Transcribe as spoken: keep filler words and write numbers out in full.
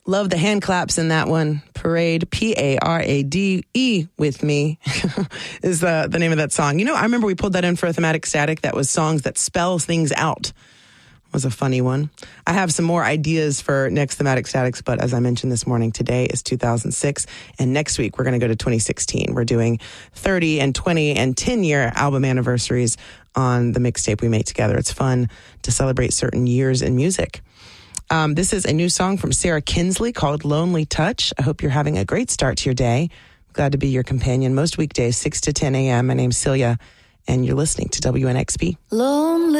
Love the hand claps in that one. Parade, P A R A D E, with me, is the, the name of that song. You know, I remember we pulled that in for a thematic static. That was songs that spell things out. Was a funny one. I have some more ideas for next thematic statics, but as I mentioned this morning, today is two thousand six, and next week we're going to go to twenty sixteen. We're doing thirty and twenty and ten year album anniversaries on the mixtape we make together. It's fun to celebrate certain years in music. Um, this is a new song from Sarah Kinsley called Lonely Touch. I hope you're having a great start to your day. I'm glad to be your companion most weekdays, six to ten a.m. My name's Celia, and you're listening to W N X P. Lonely